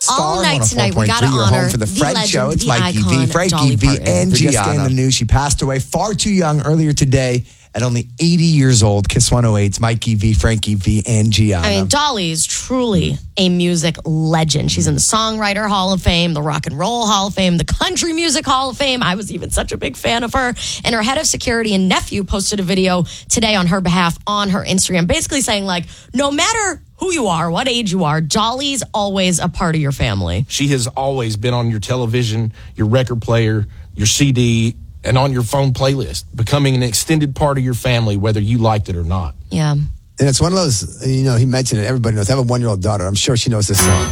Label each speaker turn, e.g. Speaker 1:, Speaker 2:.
Speaker 1: All night tonight, we
Speaker 2: 104.3,
Speaker 1: got to
Speaker 2: your
Speaker 1: honor
Speaker 2: home for the Fred
Speaker 1: legend,
Speaker 2: Show. It's
Speaker 1: the
Speaker 2: Mikey
Speaker 1: icon,
Speaker 2: V, Frankie
Speaker 1: Dolly
Speaker 2: V,
Speaker 1: Parton.
Speaker 2: and
Speaker 3: Biggest
Speaker 2: Gianna.
Speaker 3: fan
Speaker 2: In the news, she passed away far too young earlier today at only 80 years old. Kiss 108's Mikey V, Frankie V, and Gianna.
Speaker 1: I mean, Dolly is truly a music legend. She's in the Songwriter Hall of Fame, the Rock and Roll Hall of Fame, the Country Music Hall of Fame. I was even such a big fan of her. And her head of security and nephew posted a video today on her behalf on her Instagram, basically saying, like, no matter who you are, what age you are, Dolly's always a part of your family.
Speaker 4: She has always been on your television, your record player, your CD, and on your phone playlist, becoming an extended part of your family, whether you liked it or not.
Speaker 1: Yeah.
Speaker 3: And it's one of those, he mentioned it, everybody knows. I have a 1-year-old daughter. I'm sure she knows this song.